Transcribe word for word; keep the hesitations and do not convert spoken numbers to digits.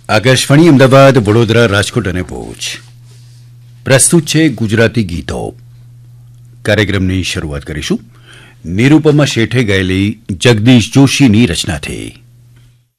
આકાશવાણી અમદાવાદ, વડોદરા, રાજકોટ અને ભુજ પ્રસ્તુત છે ગુજરાતી ગીતો. કાર્યક્રમની શરૂઆત કરીશું નિરૂપમા શેઠે ગાયેલી જગદીશ જોશીની રચનાથી.